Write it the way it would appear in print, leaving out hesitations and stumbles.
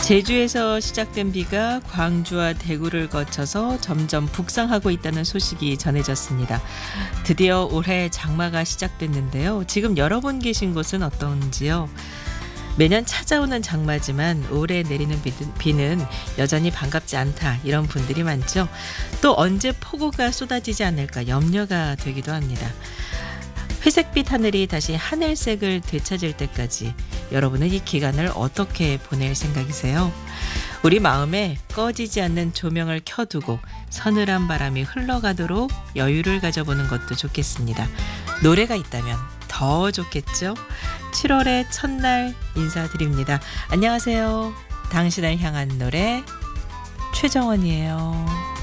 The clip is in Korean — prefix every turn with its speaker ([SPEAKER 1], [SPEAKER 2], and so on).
[SPEAKER 1] 제주에서 시작된 비가 광주와 대구를 거쳐서 점점 북상하고 있다는 소식이 전해졌습니다. 드디어 올해 장마가 시작됐는데요. 지금 여러분 계신 곳은 어떤지요? 매년 찾아오는 장마지만 올해 내리는 비는 여전히 반갑지 않다, 이런 분들이 많죠. 또 언제 폭우가 쏟아지지 않을까 염려가 되기도 합니다. 회색빛 하늘이 다시 하늘색을 되찾을 때까지 여러분은 이 기간을 어떻게 보낼 생각이세요? 우리 마음에 꺼지지 않는 조명을 켜두고 서늘한 바람이 흘러가도록 여유를 가져보는 것도 좋겠습니다. 노래가 있다면 더 좋겠죠? 7월의 첫날 인사드립니다. 안녕하세요. 당신을 향한 노래 최정원이에요.